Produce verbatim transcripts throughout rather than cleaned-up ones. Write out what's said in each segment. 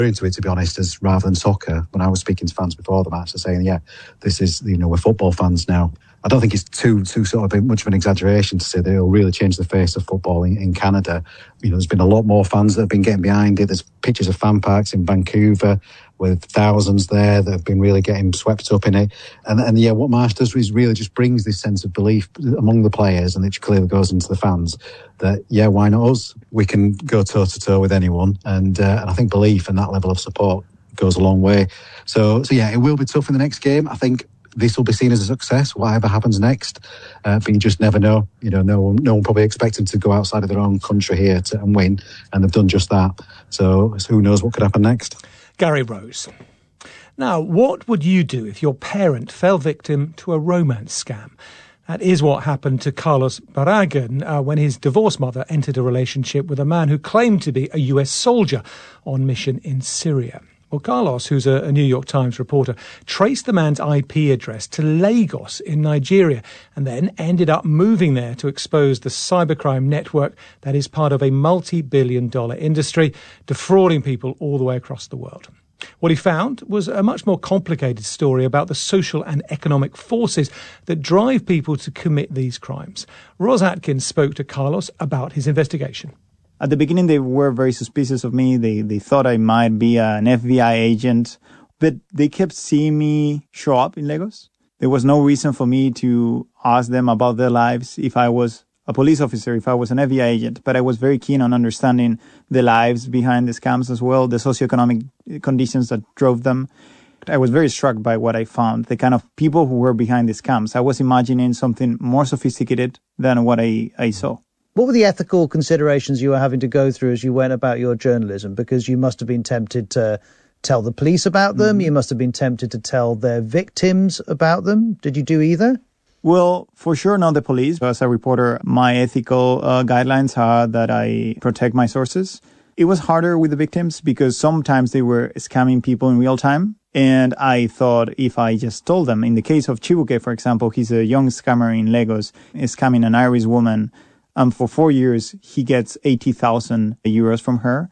into it, to be honest, as rather than soccer. When I was speaking to fans before the match, they're saying, yeah, this is, you know, we're football fans now. I don't think it's too too sort of much of an exaggeration to say that it'll really change the face of football in, in Canada. You know, there's been a lot more fans that have been getting behind it. There's pictures of fan parks in Vancouver with thousands there that have been really getting swept up in it. And, and yeah, what Marsch does is really just brings this sense of belief among the players, and it clearly goes into the fans, that, yeah, why not us? We can go toe-to-toe with anyone. And, uh, and I think belief and that level of support goes a long way. So, so yeah, it will be tough in the next game. I think this will be seen as a success, whatever happens next. Uh, but you just never know. You know, no one, no one probably expected to go outside of their own country here to, and win, and they've done just that. So, so who knows what could happen next? Gary Rose. Now, what would you do if your parent fell victim to a romance scam? That is what happened to Carlos Barragan uh, when his divorced mother entered a relationship with a man who claimed to be a U S soldier on mission in Syria. Well, Carlos, who's a, a New York Times reporter, traced the man's I P address to Lagos in Nigeria and then ended up moving there to expose the cybercrime network that is part of a multi-billion dollar industry, defrauding people all the way across the world. What he found was a much more complicated story about the social and economic forces that drive people to commit these crimes. Roz Atkins spoke to Carlos about his investigation. At the beginning, they were very suspicious of me. They they thought I might be an F B I agent, but they kept seeing me show up in Lagos. There was no reason for me to ask them about their lives if I was a police officer, if I was an F B I agent. But I was very keen on understanding the lives behind the scams as well, the socioeconomic conditions that drove them. I was very struck by what I found, the kind of people who were behind the scams. I was imagining something more sophisticated than what I, I saw. What were the ethical considerations you were having to go through as you went about your journalism? Because you must have been tempted to tell the police about them. Mm-hmm. You must have been tempted to tell their victims about them. Did you do either? Well, for sure, not the police. As a reporter, my ethical uh, guidelines are that I protect my sources. It was harder with the victims because sometimes they were scamming people in real time. And I thought if I just told them, in the case of Chibuke, for example, he's a young scammer in Lagos, is scamming an Irish woman. Um, for four years, he gets eighty thousand euros from her.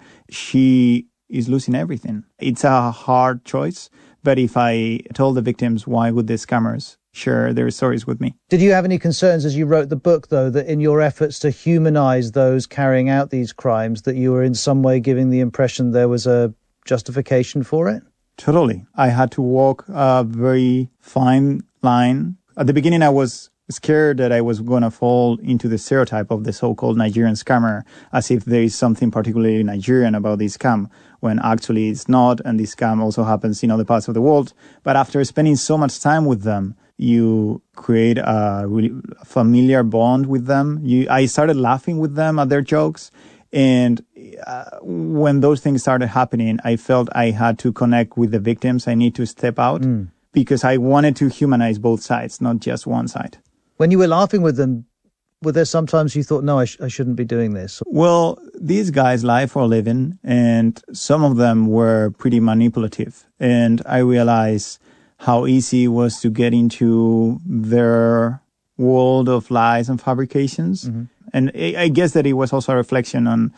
She is losing everything. It's a hard choice. But if I told the victims, why would the scammers share their stories with me? Did you have any concerns as you wrote the book, though, that in your efforts to humanize those carrying out these crimes, that you were in some way giving the impression there was a justification for it? Totally. I had to walk a very fine line. At the beginning, I was scared that I was going to fall into the stereotype of the so-called Nigerian scammer, as if there is something particularly Nigerian about this scam, when actually it's not, and this scam also happens in other parts of the world. But after spending so much time with them, you create a really familiar bond with them. You, I started laughing with them at their jokes. And uh, when those things started happening, I felt I had to connect with the victims. I need to step out mm. because I wanted to humanize both sides, not just one side. When you were laughing with them, were there sometimes you thought, no, I, sh- I shouldn't be doing this? Well, these guys lie for a living, and some of them were pretty manipulative. And I realized how easy it was to get into their world of lies and fabrications. Mm-hmm. And I guess that it was also a reflection on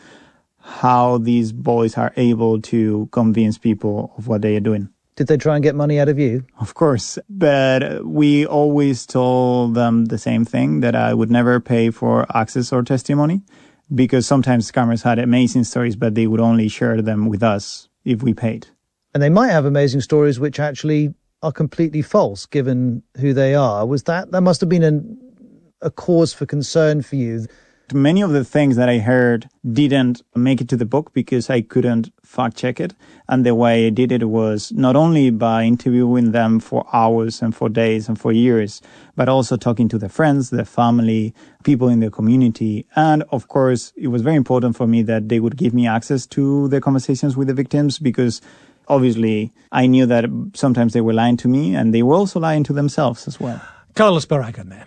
how these boys are able to convince people of what they are doing. Did they try and get money out of you? Of course. But we always told them the same thing, that I would never pay for access or testimony, because sometimes scammers had amazing stories, but they would only share them with us if we paid. And they might have amazing stories which actually are completely false, given who they are. Was that, that must have been an, a cause for concern for you? Many of the things that I heard didn't make it to the book because I couldn't fact check it. And the way I did it was not only by interviewing them for hours and for days and for years, but also talking to their friends, their family, people in their community. And of course, it was very important for me that they would give me access to their conversations with the victims, because obviously I knew that sometimes they were lying to me and they were also lying to themselves as well. Carlos Barragan there.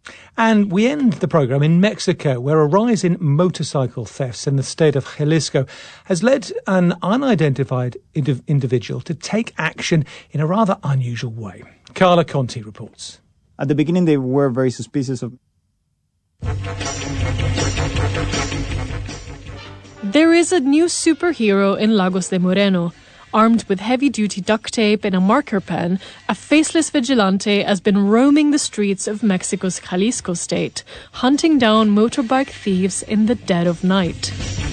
And we end the programme in Mexico, where a rise in motorcycle thefts in the state of Jalisco has led an unidentified indiv- individual to take action in a rather unusual way. Carla Conti reports. At the beginning, they were very suspicious of... There is a new superhero in Lagos de Moreno. Armed with heavy-duty duct tape and a marker pen, a faceless vigilante has been roaming the streets of Mexico's Jalisco state, hunting down motorbike thieves in the dead of night.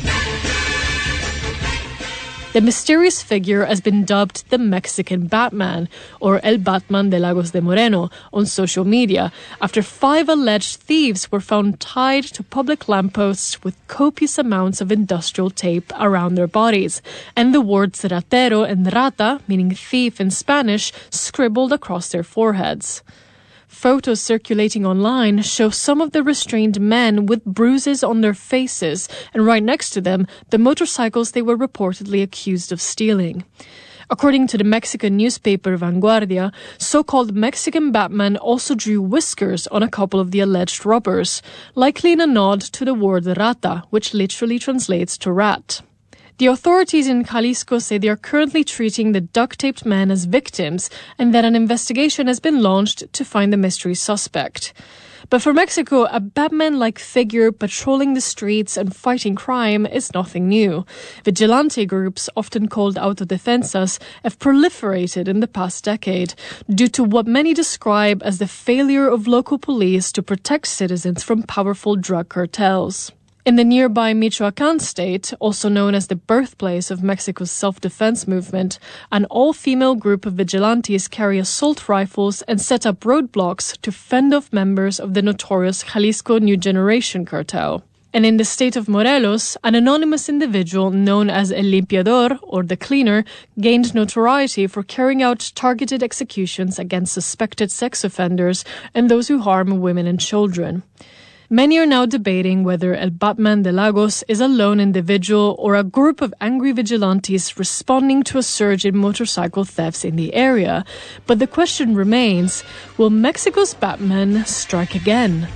The mysterious figure has been dubbed the Mexican Batman, or El Batman de Lagos de Moreno, on social media, after five alleged thieves were found tied to public lampposts with copious amounts of industrial tape around their bodies, and the words ratero and rata, meaning thief in Spanish, scribbled across their foreheads. Photos circulating online show some of the restrained men with bruises on their faces, and right next to them, the motorcycles they were reportedly accused of stealing. According to the Mexican newspaper Vanguardia, so-called Mexican Batman also drew whiskers on a couple of the alleged robbers, likely in a nod to the word rata, which literally translates to rat. The authorities in Jalisco say they are currently treating the duct-taped men as victims and that an investigation has been launched to find the mystery suspect. But for Mexico, a Batman-like figure patrolling the streets and fighting crime is nothing new. Vigilante groups, often called autodefensas, have proliferated in the past decade due to what many describe as the failure of local police to protect citizens from powerful drug cartels. In the nearby Michoacán state, also known as the birthplace of Mexico's self-defense movement, an all-female group of vigilantes carry assault rifles and set up roadblocks to fend off members of the notorious Jalisco New Generation cartel. And in the state of Morelos, an anonymous individual known as El Limpiador, or the Cleaner, gained notoriety for carrying out targeted executions against suspected sex offenders and those who harm women and children. Many are now debating whether El Batman de Lagos is a lone individual or a group of angry vigilantes responding to a surge in motorcycle thefts in the area. But the question remains, will Mexico's Batman strike again?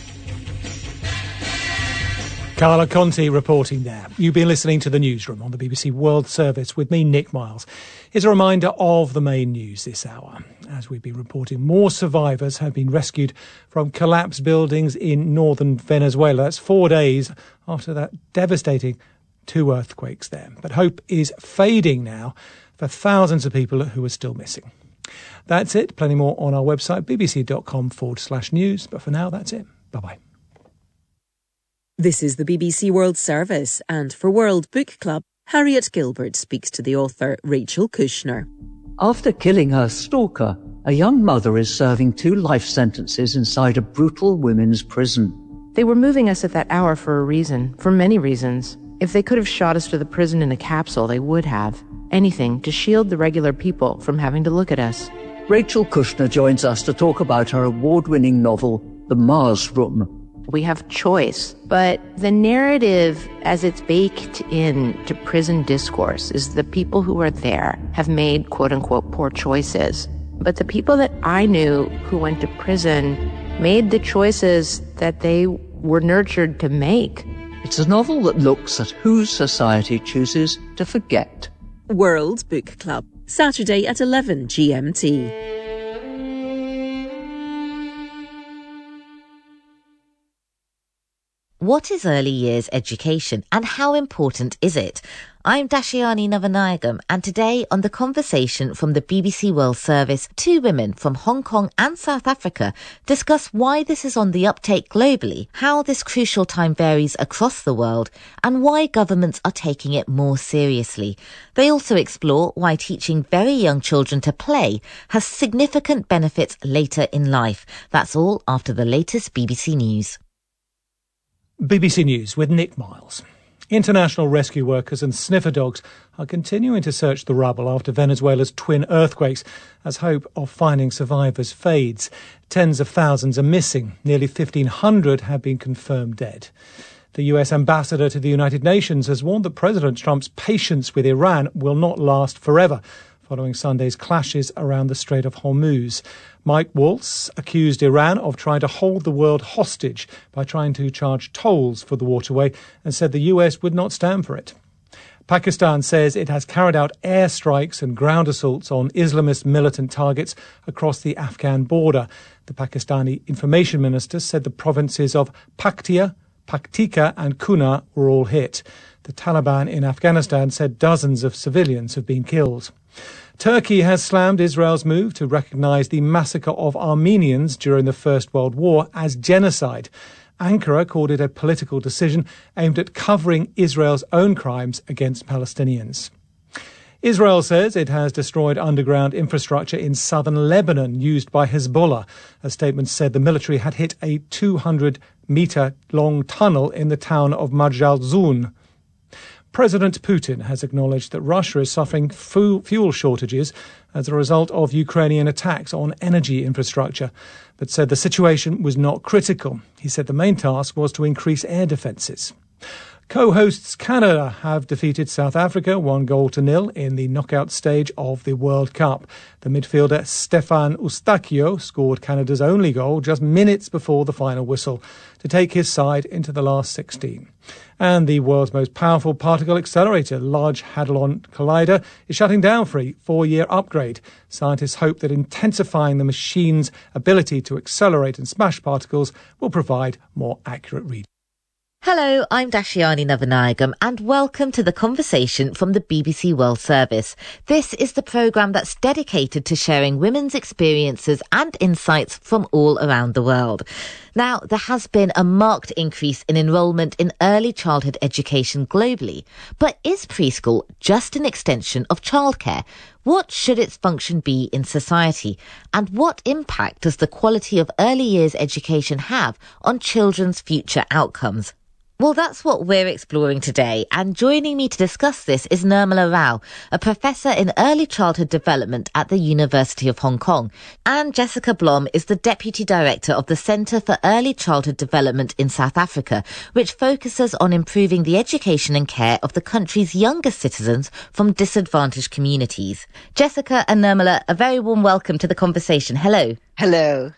Carla Conti reporting there. You've been listening to The Newsroom on the B B C World Service with me, Nick Miles. Here's a reminder of the main news this hour. As we've been reporting, more survivors have been rescued from collapsed buildings in northern Venezuela. That's four days after that devastating two earthquakes there. But hope is fading now for thousands of people who are still missing. That's it. Plenty more on our website, bbc.com forward slash news. But for now, that's it. Bye-bye. This is the B B C World Service, and for World Book Club, Harriet Gilbert speaks to the author Rachel Kushner. After killing her stalker, a young mother is serving two life sentences inside a brutal women's prison. They were moving us at that hour for a reason, for many reasons. If they could have shot us to the prison in a capsule, they would have. Anything to shield the regular people from having to look at us. Rachel Kushner joins us to talk about her award-winning novel, The Mars Room. We have choice, but the narrative as it's baked into prison discourse is the people who are there have made quote-unquote poor choices. But the people that I knew who went to prison made the choices that they were nurtured to make. It's a novel that looks at who society chooses to forget. World Book Club, Saturday at eleven G M T. What is early years education and how important is it? I'm Dashiani Navanayagam, and today on The Conversation from the B B C World Service, two women from Hong Kong and South Africa discuss why this is on the uptake globally, how this crucial time varies across the world, and why governments are taking it more seriously. They also explore why teaching very young children to play has significant benefits later in life. That's all after the latest B B C News. B B C News with Nick Miles. International rescue workers and sniffer dogs are continuing to search the rubble after Venezuela's twin earthquakes as hope of finding survivors fades. Tens of thousands are missing. Nearly fifteen hundred have been confirmed dead. The U S ambassador to the United Nations has warned that President Trump's patience with Iran will not last forever, following Sunday's clashes around the Strait of Hormuz. Mike Waltz accused Iran of trying to hold the world hostage by trying to charge tolls for the waterway and said the U S would not stand for it. Pakistan says it has carried out airstrikes and ground assaults on Islamist militant targets across the Afghan border. The Pakistani information minister said the provinces of Paktia, Paktika and Kunar were all hit. The Taliban in Afghanistan said dozens of civilians have been killed. Turkey has slammed Israel's move to recognise the massacre of Armenians during the First World War as genocide. Ankara called it a political decision aimed at covering Israel's own crimes against Palestinians. Israel says it has destroyed underground infrastructure in southern Lebanon used by Hezbollah. A statement said the military had hit a two hundred metre long tunnel in the town of Marjal Zun. President Putin has acknowledged that Russia is suffering fu- fuel shortages as a result of Ukrainian attacks on energy infrastructure, but said the situation was not critical. He said the main task was to increase air defences. Co-hosts Canada have defeated South Africa one goal to nil in the knockout stage of the World Cup. The midfielder Stefan Eustáquio scored Canada's only goal just minutes before the final whistle to take his side into the last sixteen. And the world's most powerful particle accelerator, Large Hadron Collider, is shutting down for a four-year upgrade. Scientists hope that intensifying the machine's ability to accelerate and smash particles will provide more accurate readings. Hello, I'm Dashiani Navanayagam and welcome to the conversation from the B B C World Service. This is the programme that's dedicated to sharing women's experiences and insights from all around the world. Now, there has been a marked increase in enrolment in early childhood education globally. But is preschool just an extension of childcare? What should its function be in society? And what impact does the quality of early years education have on children's future outcomes? Well, that's what we're exploring today, and joining me to discuss this is Nirmala Rao, a professor in early childhood development at the University of Hong Kong, and Jessica Blom is the Deputy Director of the Centre for Early Childhood Development in South Africa, which focuses on improving the education and care of the country's youngest citizens from disadvantaged communities. Jessica and Nirmala, a very warm welcome to the conversation. Hello. Hello.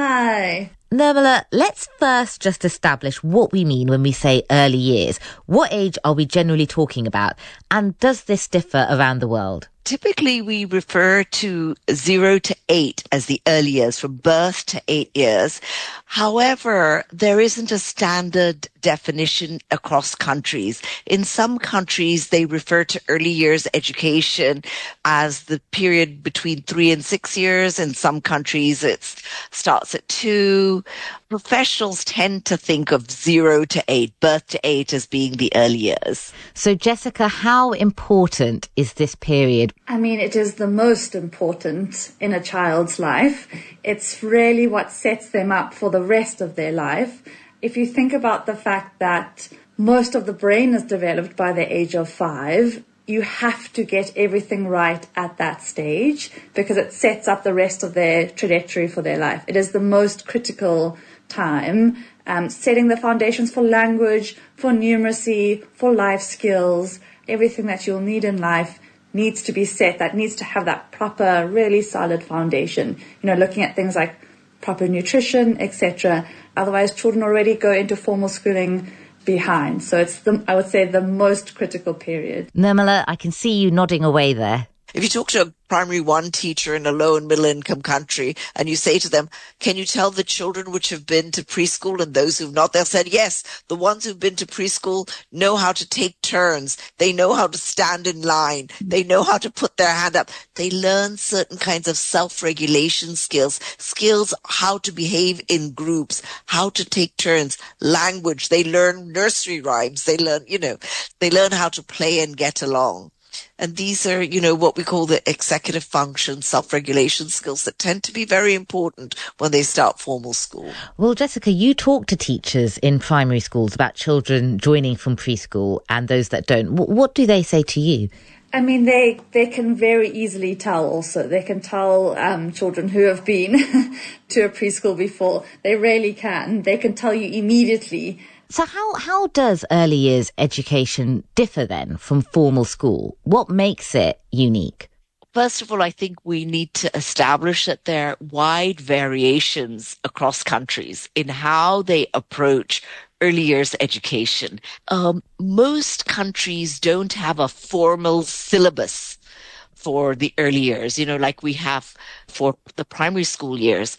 Hi. Nirmala, let's first just establish what we mean when we say early years. What age are we generally talking about? And does this differ around the world? Typically, we refer to zero to eight as the early years, from birth to eight years. However, there isn't a standard definition across countries. In some countries, they refer to early years education as the period between three and six years. In some countries, it starts at two. Professionals tend to think of zero to eight, birth to eight, as being the early years. So, Jessica, how important is this period? I mean, it is the most important in a child's life. It's really what sets them up for the rest of their life. If you think about the fact that most of the brain is developed by the age of five, you have to get everything right at that stage because it sets up the rest of their trajectory for their life. It is the most critical time, um, setting the foundations for language, for numeracy, for life skills. Everything that you'll need in life needs to be set. That needs to have that proper, really solid foundation. You know, looking at things like proper nutrition, et cetera. Otherwise, children already go into formal schooling behind. So it's, the, I would say, the most critical period. Nirmala, I can see you nodding away there. If you talk to a primary one teacher in a low and middle income country and you say to them, can you tell the children which have been to preschool and those who've not? They'll say, yes, the ones who've been to preschool know how to take turns. They know how to stand in line. They know how to put their hand up. They learn certain kinds of self-regulation skills, skills how to behave in groups, how to take turns, language. They learn nursery rhymes. They learn, you know, they learn how to play and get along. And these are, you know, what we call the executive function, self-regulation skills that tend to be very important when they start formal school. Well, Jessica, you talk to teachers in primary schools about children joining from preschool and those that don't. What do they say to you? I mean, they, they can very easily tell also. They can tell um, children who have been to a preschool before. They really can. They can tell you immediately. So how, how does early years education differ then from formal school? What makes it unique? First of all, I think we need to establish that there are wide variations across countries in how they approach early years education. Um, most countries don't have a formal syllabus for the early years, you know, like we have for the primary school years.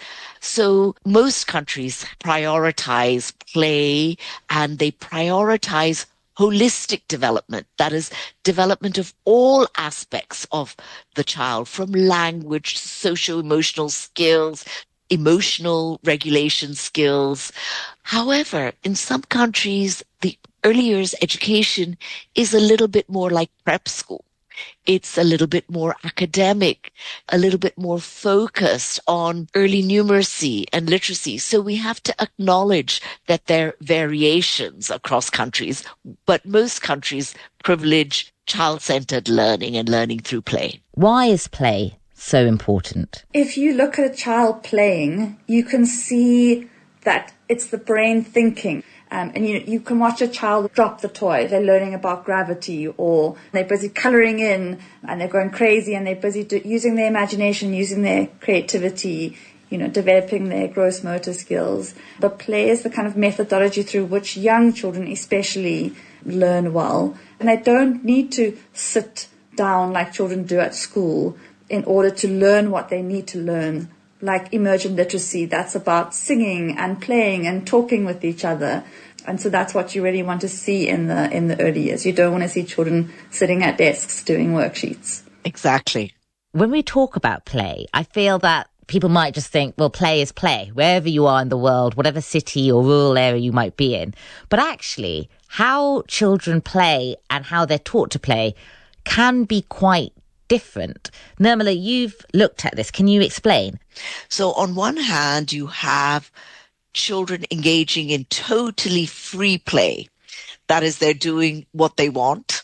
So most countries prioritize play and they prioritize holistic development, that is development of all aspects of the child, from language, socio-emotional skills, emotional regulation skills. However, in some countries, the early years education is a little bit more like prep school. It's a little bit more academic, a little bit more focused on early numeracy and literacy. So we have to acknowledge that there are variations across countries, but most countries privilege child-centered learning and learning through play. Why is play so important? If you look at a child playing, you can see that it's the brain thinking. Um, and you you can watch a child drop the toy. They're learning about gravity, or they're busy colouring in and they're going crazy, and they're busy do, using their imagination, using their creativity, you know, developing their gross motor skills. But play is the kind of methodology through which young children especially learn well. And they don't need to sit down like children do at school in order to learn what they need to learn. Like emergent literacy, that's about singing and playing and talking with each other. And so that's what you really want to see in the in the early years. You don't want to see children sitting at desks doing worksheets. Exactly. When we talk about play, I feel that people might just think, well, play is play, wherever you are in the world, whatever city or rural area you might be in. But actually, how children play and how they're taught to play can be quite different. Nirmala, you've looked at this. Can you explain? So on one hand, you have children engaging in totally free play. That is, they're doing what they want.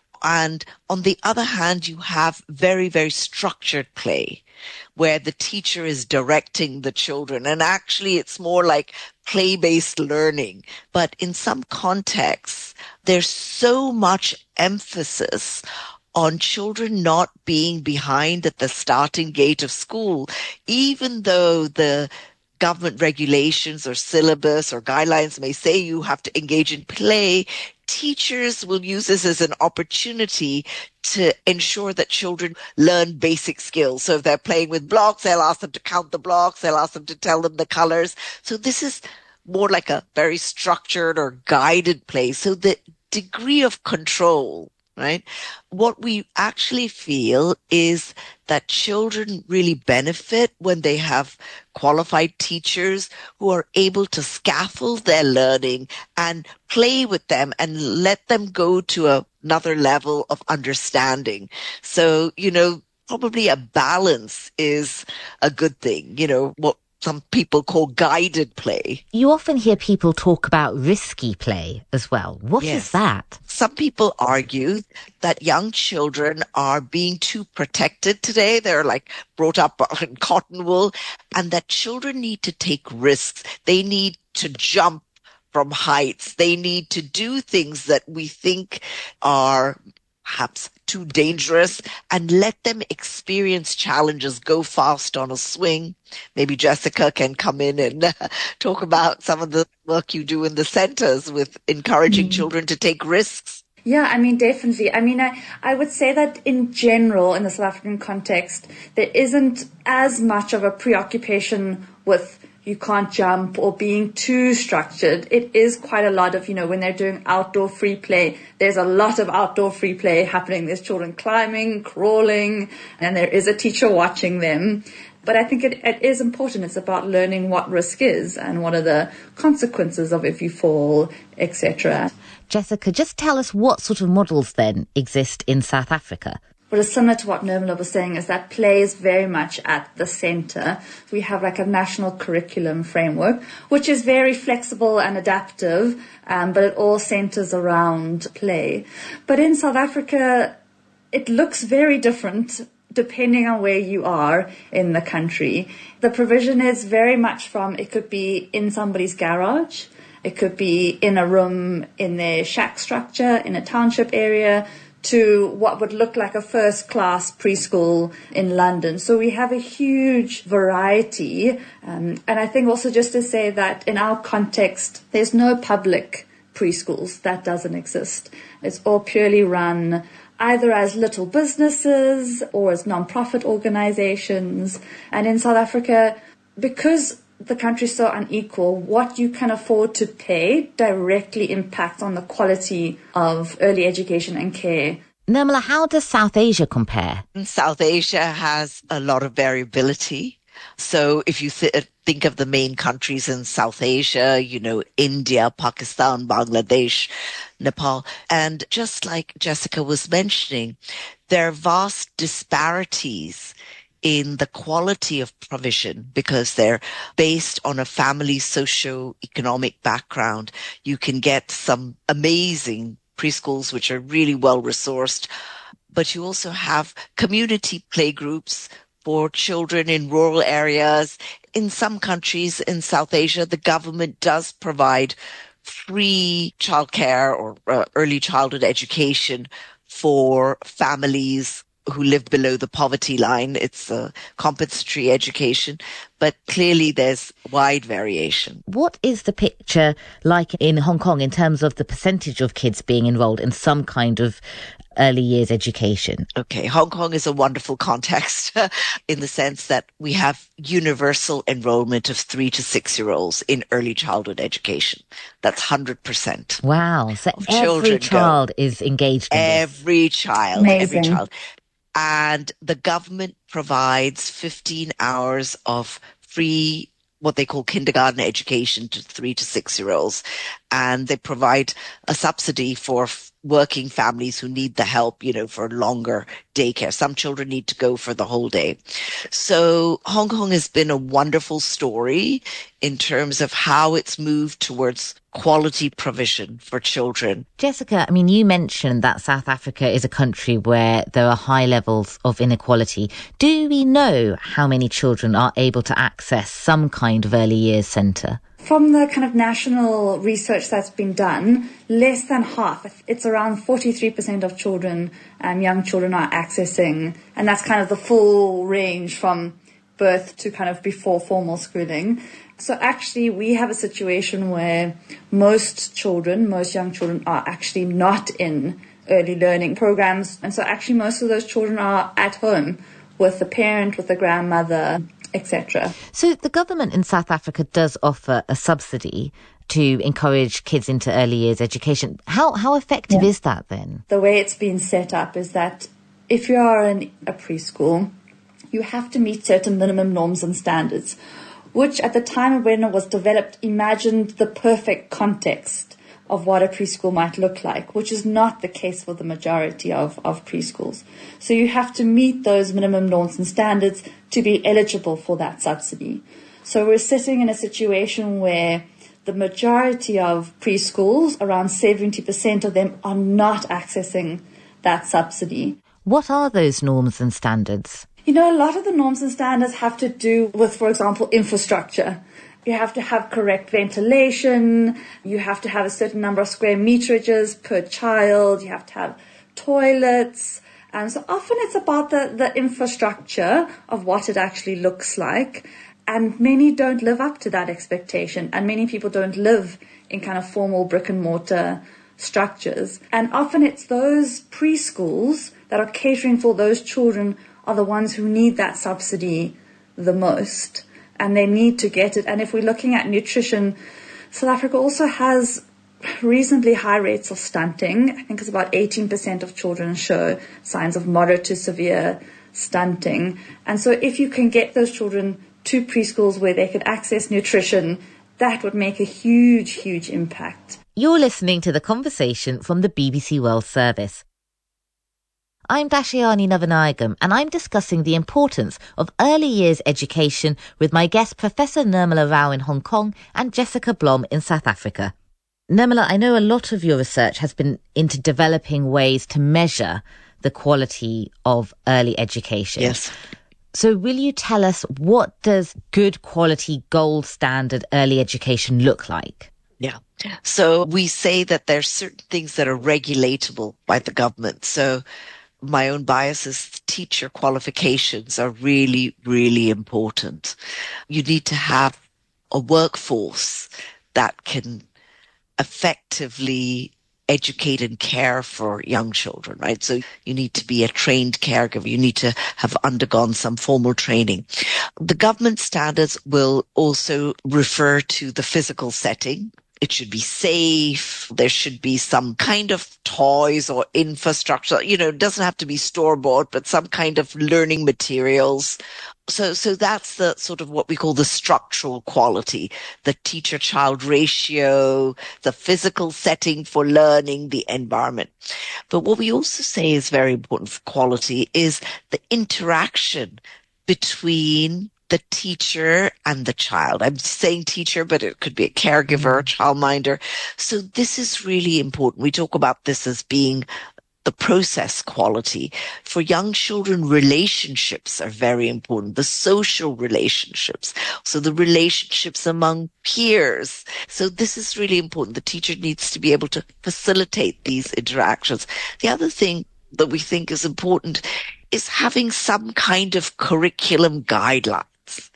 And on the other hand, you have very, very structured play where the teacher is directing the children. And actually, it's more like play-based learning. But in some contexts, there's so much emphasis on children not being behind at the starting gate of school, even though the government regulations or syllabus or guidelines may say you have to engage in play. Teachers will use this as an opportunity to ensure that children learn basic skills. So if they're playing with blocks, they'll ask them to count the blocks, they'll ask them to tell them the colors. So this is more like a very structured or guided play. So the degree of control, right? What we actually feel is that children really benefit when they have qualified teachers who are able to scaffold their learning and play with them and let them go to a, another level of understanding. So, you know, probably a balance is a good thing, you know, what some people call guided play. You often hear people talk about risky play as well. What Yes. is that? Some people argue that young children are being too protected today. They're like brought up in cotton wool, and that children need to take risks. They need to jump from heights. They need to do things that we think are perhaps too dangerous, and let them experience challenges, go fast on a swing. Maybe Jessica can come in and uh, talk about some of the work you do in the centers with encouraging mm. children to take risks. Yeah, I mean, definitely. I mean, I, I would say that in general, in the South African context, there isn't as much of a preoccupation with you can't jump or being too structured. It is quite a lot of, you know, when they're doing outdoor free play, there's a lot of outdoor free play happening. There's children climbing, crawling, and there is a teacher watching them. But I think it, it is important. It's about learning what risk is and what are the consequences of if you fall, et cetera. Jessica, just tell us what sort of models then exist in South Africa. What is similar to what Nirmala was saying is that play is very much at the center. We have like a national curriculum framework, which is very flexible and adaptive, um, but it all centers around play. But in South Africa, it looks very different depending on where you are in the country. The provision is very much from, it could be in somebody's garage, it could be in a room in their shack structure, in a township area, to what would look like a first-class preschool in London. So we have a huge variety. Um, and I think also just to say that in our context, there's no public preschools. That doesn't exist. It's all purely run either as little businesses or as non-profit organizations. And in South Africa, because the country's so unequal, what you can afford to pay directly impacts on the quality of early education and care. Nirmala, how does South Asia compare? South Asia has a lot of variability. So if you th- think of the main countries in South Asia, you know, India, Pakistan, Bangladesh, Nepal, and just like Jessica was mentioning, there are vast disparities in the quality of provision because they're based on a family's socio-economic background. You can get some amazing preschools which are really well resourced, but you also have community playgroups for children in rural areas. In some countries in South Asia, the government does provide free childcare or uh, early childhood education for families who live below the poverty line. It's a compensatory education, but clearly there's wide variation. What is the picture like in Hong Kong in terms of the percentage of kids being enrolled in some kind of early years education? Okay, Hong Kong is a wonderful context in the sense that we have universal enrollment of three to six year olds in early childhood education. That's one hundred percent. Wow. So every child go. is engaged in Every this. child. Amazing. Every child. And the government provides fifteen hours of free, what they call kindergarten education to three to six year olds. And they provide a subsidy for f- working families who need the help, you know, for longer daycare. Some children need to go for the whole day. So Hong Kong has been a wonderful story in terms of how it's moved towards quality provision for children. Jessica, I mean, you mentioned that South Africa is a country where there are high levels of inequality. Do we know how many children are able to access some kind of early years centre? From the kind of national research that's been done, less than half, it's around forty-three percent of children, um, young children are accessing, and that's kind of the full range from birth to kind of before formal schooling. So actually we have a situation where most children, most young children are actually not in early learning programs. And so actually most of those children are at home with the parent, with the grandmother, et cetera. So the government in South Africa does offer a subsidy to encourage kids into early years education. How how effective yeah. is that then? The way it's been set up is that if you are in a preschool, you have to meet certain minimum norms and standards, which at the time when it was developed imagined the perfect context of what a preschool might look like, which is not the case for the majority of, of preschools. So you have to meet those minimum norms and standards to be eligible for that subsidy. So we're sitting in a situation where the majority of preschools, around seventy percent of them, are not accessing that subsidy. What are those norms and standards? You know, a lot of the norms and standards have to do with, for example, infrastructure. You have to have correct ventilation. You have to have a certain number of square meterages per child. You have to have toilets. And so often it's about the, the infrastructure of what it actually looks like. And many don't live up to that expectation. And many people don't live in kind of formal brick and mortar structures. And often it's those preschools that are catering for those children are the ones who need that subsidy the most. And they need to get it. And if we're looking at nutrition, South Africa also has reasonably high rates of stunting. I think it's about eighteen percent of children show signs of moderate to severe stunting. And so if you can get those children to preschools where they could access nutrition, that would make a huge, huge impact. You're listening to The Conversation from the B B C World Service. I'm Dashiani Navanayagam, and I'm discussing the importance of early years education with my guests Professor Nirmala Rao in Hong Kong and Jessica Blom in South Africa. Nirmala, I know a lot of your research has been into developing ways to measure the quality of early education. Yes. So will you tell us, what does good quality gold standard early education look like? Yeah. So we say that there's certain things that are regulatable by the government. So my own biases, teacher qualifications are really, really important. You need to have a workforce that can effectively educate and care for young children, right? So you need to be a trained caregiver. You need to have undergone some formal training. The government standards will also refer to the physical setting. It should be safe. There should be some kind of toys or infrastructure. You know, it doesn't have to be store-bought, but some kind of learning materials. So, so that's the sort of what we call the structural quality, the teacher-child ratio, the physical setting for learning, the environment. But what we also say is very important for quality is the interaction between the teacher and the child. I'm saying teacher, but it could be a caregiver, a childminder. So this is really important. We talk about this as being the process quality. For young children, relationships are very important, the social relationships, so the relationships among peers. So this is really important. The teacher needs to be able to facilitate these interactions. The other thing that we think is important is having some kind of curriculum guidelines.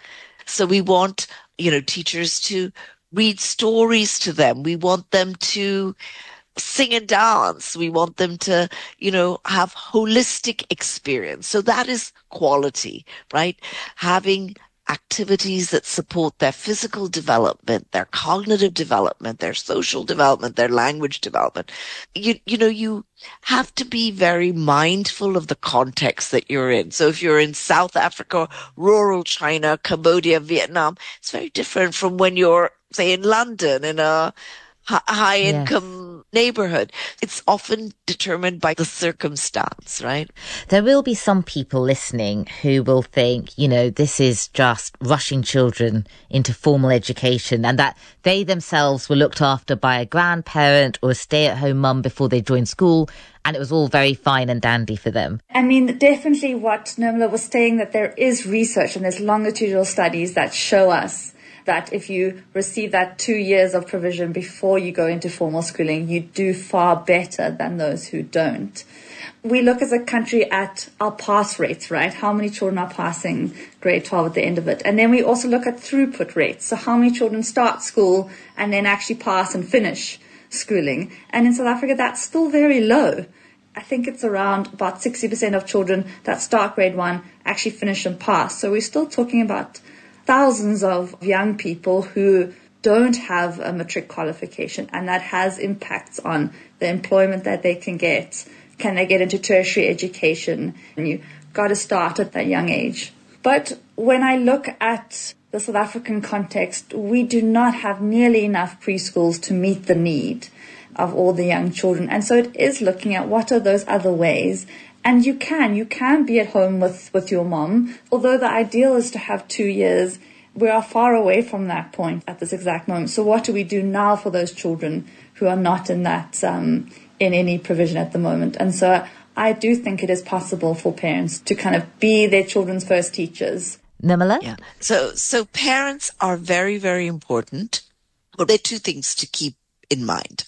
So we want, you know, teachers to read stories to them. We want them to sing and dance. We want them to, you know, have holistic experience. So that is quality, right? Having activities that support their physical development, their cognitive development, their social development, their language development. You, you know, you have to be very mindful of the context that you're in. So if you're in South Africa, rural China, Cambodia, Vietnam, it's very different from when you're, say, in London in a high income yes. neighborhood. It's often determined by the circumstance, right? There will be some people listening who will think, you know, this is just rushing children into formal education and that they themselves were looked after by a grandparent or a stay-at-home mum before they joined school, and it was all very fine and dandy for them. I mean, definitely what Nirmala was saying, that there is research and there's longitudinal studies that show us that if you receive that two years of provision before you go into formal schooling, you do far better than those who don't. We look as a country at our pass rates, right? How many children are passing grade twelve at the end of it? And then we also look at throughput rates. So how many children start school and then actually pass and finish schooling? And in South Africa, that's still very low. I think it's around about sixty percent of children that start grade one actually finish and pass. So we're still talking about thousands of young people who don't have a matric qualification, and that has impacts on the employment that they can get. Can they get into tertiary education? And you got to start at that young age. But when I look at the South African context, we do not have nearly enough preschools to meet the need of all the young children. And so it is looking at what are those other ways. And you can, you can be at home with, with your mom. Although the ideal is to have two years, we are far away from that point at this exact moment. So what do we do now for those children who are not in that, um, in any provision at the moment? And so I do think it is possible for parents to kind of be their children's first teachers. Nirmala? Yeah. So, so parents are very, very important. Well, there are two things to keep in mind.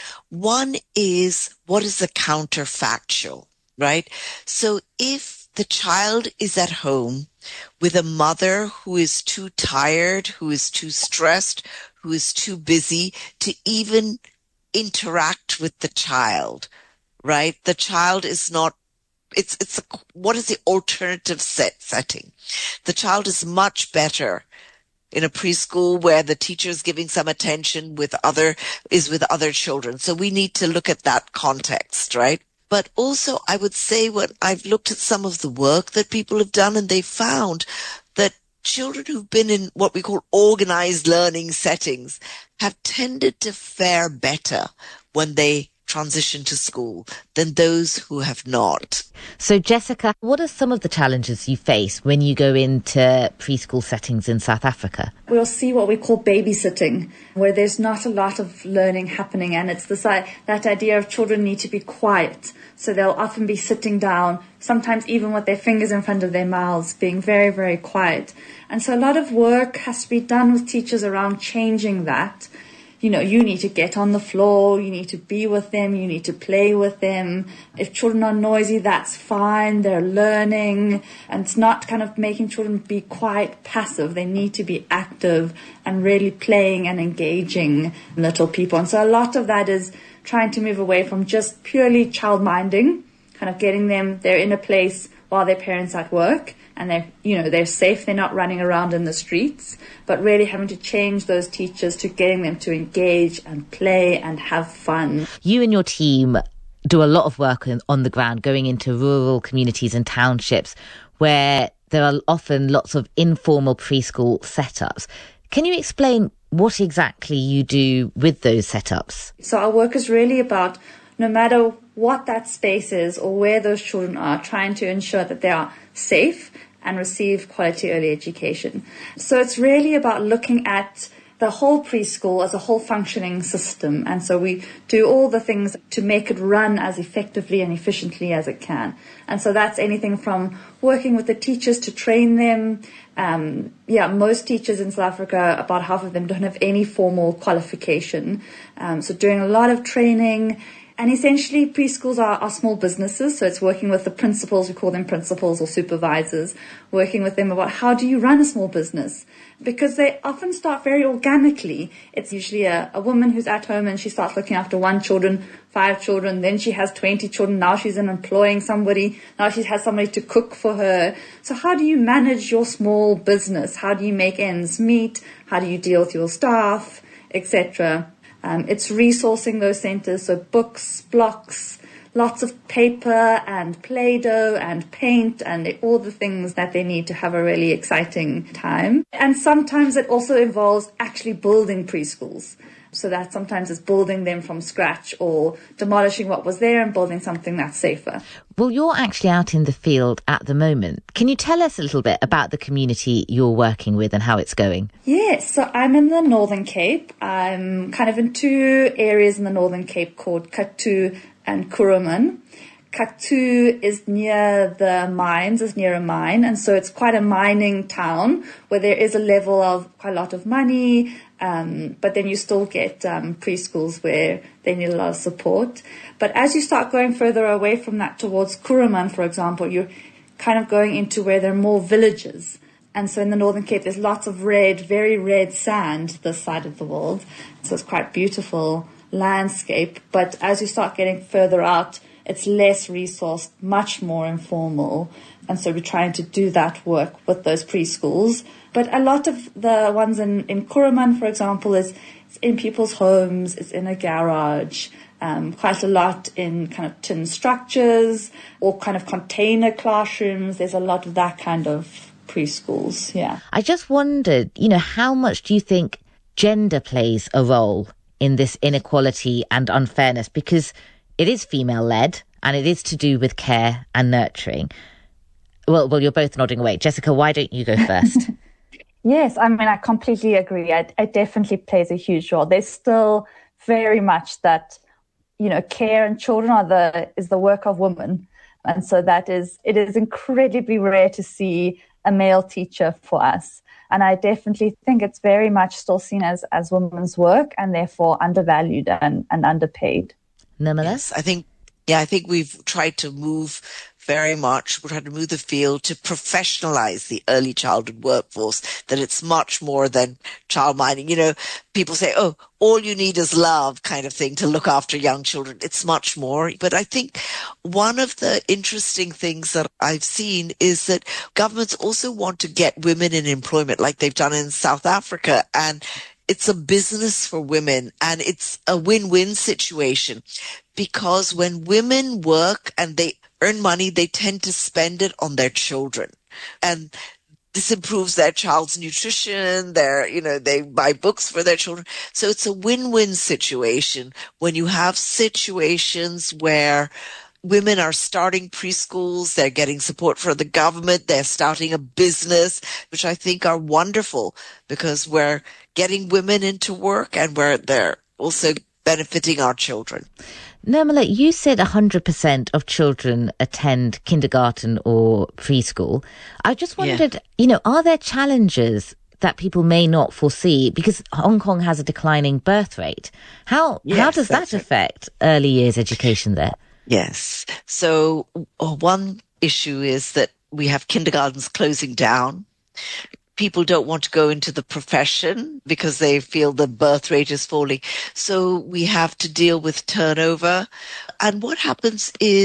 One is, what is the counterfactual? Right? So if the child is at home with a mother who is too tired, who is too stressed, who is too busy to even interact with the child, right? The child is not, it's, it's, a, what is the alternative set setting? The child is much better in a preschool where the teacher is giving some attention with other, is with other children. So we need to look at that context, right? But also, I would say when I've looked at some of the work that people have done, and they found that children who've been in what we call organized learning settings have tended to fare better when they transition to school than those who have not. So, Jessica, what are some of the challenges you face when you go into preschool settings in South Africa? We'll see what we call babysitting, where there's not a lot of learning happening, and it's this, that idea of children need to be quiet. So they'll often be sitting down, sometimes even with their fingers in front of their mouths, being very, very quiet. And so a lot of work has to be done with teachers around changing that. You know, you need to get on the floor, you need to be with them, you need to play with them. If children are noisy, that's fine, they're learning. And it's not kind of making children be quite passive. They need to be active and really playing and engaging little people. And so a lot of that is trying to move away from just purely child minding, kind of getting them, they're in a place while while their parents are at work, and they're, you know, they're safe, they're not running around in the streets, but really having to change those teachers to getting them to engage and play and have fun. You and your team do a lot of work on the ground, going into rural communities and townships where there are often lots of informal preschool setups. Can you explain what exactly you do with those setups? So our work is really about, no matter what that space is or where those children are, trying to ensure that they are safe and receive quality early education. So it's really about looking at the whole preschool as a whole functioning system. And so we do all the things to make it run as effectively and efficiently as it can. And so that's anything from working with the teachers to train them. Um, yeah, most teachers in South Africa, about half of them don't have any formal qualification. Um, so doing a lot of training. And essentially, preschools are, are small businesses, so it's working with the principals, we call them principals or supervisors, working with them about how do you run a small business? Because they often start very organically. It's usually a, a woman who's at home and she starts looking after one children, five children, then she has twenty children, now she's in employing somebody, now she has somebody to cook for her. So how do you manage your small business? How do you make ends meet? How do you deal with your staff, et cetera? Um, it's resourcing those centres, so books, blocks, lots of paper and Play-Doh and paint and all the things that they need to have a really exciting time. And sometimes it also involves actually building preschools. So that sometimes is building them from scratch or demolishing what was there and building something that's safer. Well, you're actually out in the field at the moment. Can you tell us a little bit about the community you're working with and how it's going? Yes, so I'm in the Northern Cape. I'm kind of in two areas in the Northern Cape called Kathu and Kuruman. Kathu is near the mines, is near a mine, and so it's quite a mining town where there is a level of quite a lot of money, um, but then you still get um, preschools where they need a lot of support. But as you start going further away from that towards Kuruman, for example, you're kind of going into where there are more villages. And so in the Northern Cape, there's lots of red, very red sand this side of the world. So it's quite beautiful landscape. But as you start getting further out, it's less resourced, much more informal. And so we're trying to do that work with those preschools. But a lot of the ones in, in Kuruman, for example, is it's in people's homes, it's in a garage, um, quite a lot in kind of tin structures or kind of container classrooms. There's a lot of that kind of preschools, yeah. I just wondered, you know, how much do you think gender plays a role in this inequality and unfairness? Because it is female-led, and it is to do with care and nurturing. Well, well, you're both nodding away. Jessica, why don't you go first? Yes, I mean, I completely agree. It, it definitely plays a huge role. There's still very much that, you know, care and children are the is the work of women. And so that is, it is incredibly rare to see a male teacher for us. And I definitely think it's very much still seen as, as women's work and therefore undervalued and, and underpaid. Yes, I think, yeah, I think we've tried to move very much, we're trying to move the field to professionalize the early childhood workforce, that it's much more than child minding. You know, people say, oh, all you need is love kind of thing to look after young children. It's much more. But I think one of the interesting things that I've seen is that governments also want to get women in employment like they've done in South Africa. And it's a business for women, and it's a win-win situation, because when women work and they earn money, they tend to spend it on their children. And this improves their child's nutrition, their, you know, they buy books for their children. So it's a win-win situation when you have situations where women are starting preschools, they're getting support from the government, they're starting a business, which I think are wonderful, because we're getting women into work and we're they're also benefiting our children. Nirmala, you said one hundred percent of children attend kindergarten or preschool. I just wondered, yeah. you know, are there challenges that people may not foresee? Because Hong Kong has a declining birth rate. How, yes, how does that affect it. early years education there? Yes. So uh, one issue is that we have kindergartens closing down. People don't want to go into the profession because they feel the birth rate is falling. So we have to deal with turnover. And what happens is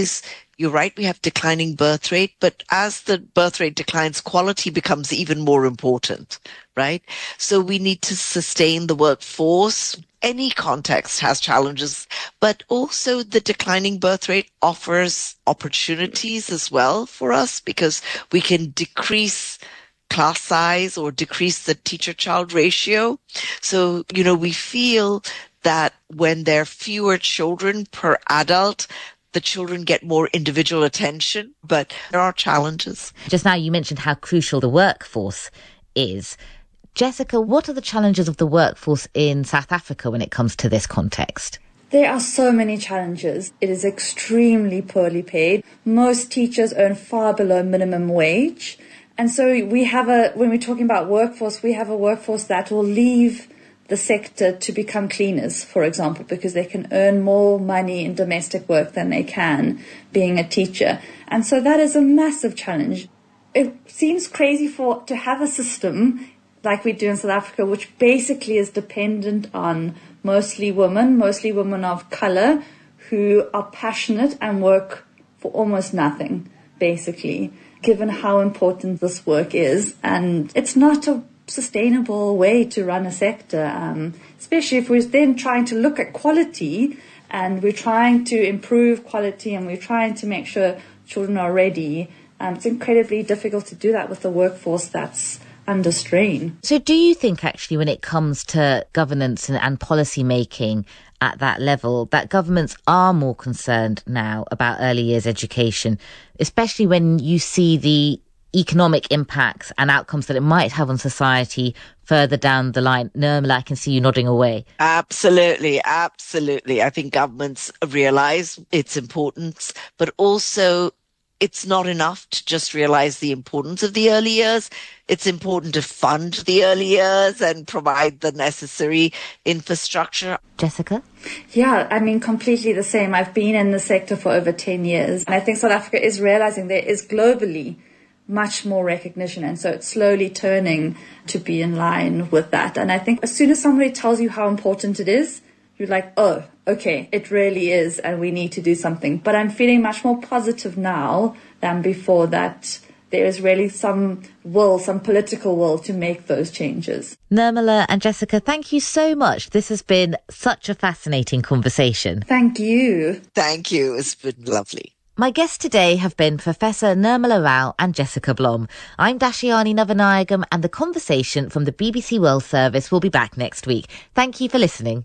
You're right, we have declining birth rate, but as the birth rate declines, quality becomes even more important, right? So we need to sustain the workforce. Any context has challenges, but also the declining birth rate offers opportunities as well for us because we can decrease class size or decrease the teacher-child ratio. So, you know, we feel that when there are fewer children per adult, the children get more individual attention, but there are challenges. Just now you mentioned how crucial the workforce is. Jessica, what are the challenges of the workforce in South Africa when it comes to this context? There are so many challenges. It is extremely poorly paid. Most teachers earn far below minimum wage. And so we have a, when we're talking about workforce, we have a workforce that will leave the sector to become cleaners, for example, because they can earn more money in domestic work than they can being a teacher. And so that is a massive challenge. It seems crazy for to have a system like we do in South Africa, which basically is dependent on mostly women, mostly women of colour, who are passionate and work for almost nothing, basically, given how important this work is. And it's not a sustainable way to run a sector, um, especially if we're then trying to look at quality and we're trying to improve quality and we're trying to make sure children are ready. Um, it's incredibly difficult to do that with a workforce that's under strain. So do you think actually when it comes to governance and, and policy making at that level that governments are more concerned now about early years education, especially when you see the economic impacts and outcomes that it might have on society further down the line? Nirmala, I can see you nodding away. Absolutely, absolutely. I think governments realise its importance, but also it's not enough to just realise the importance of the early years. It's important to fund the early years and provide the necessary infrastructure. Jessica? Yeah, I mean, completely the same. I've been in the sector for over ten years. And I think South Africa is realising there is globally much more recognition. And so it's slowly turning to be in line with that. And I think as soon as somebody tells you how important it is, you're like, oh, okay, it really is, and we need to do something. But I'm feeling much more positive now than before that there is really some will, some political will to make those changes. Nirmala and Jessica, thank you so much. This has been such a fascinating conversation. Thank you. Thank you. It's been lovely. My guests today have been Professor Nirmala Rao and Jessica Blom. I'm Dashiani Navanayagam, and the conversation from the B B C World Service will be back next week. Thank you for listening.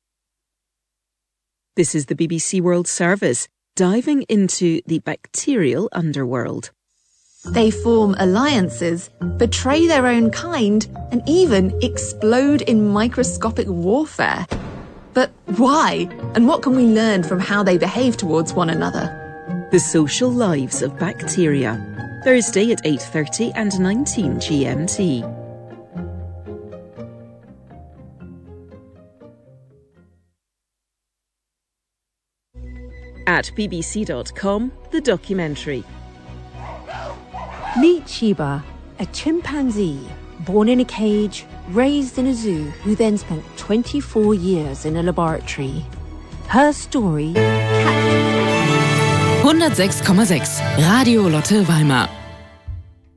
This is the B B C World Service, diving into the bacterial underworld. They form alliances, betray their own kind, and even explode in microscopic warfare. But why? And what can we learn from how they behave towards one another? The Social Lives of Bacteria. Thursday at eight thirty and nineteen G M T. At b b c dot com, the documentary. Meet Sheba, a chimpanzee born in a cage, raised in a zoo, who then spent twenty-four years in a laboratory. Her story. hundertsechs Komma sechs Radio Lotte Weimar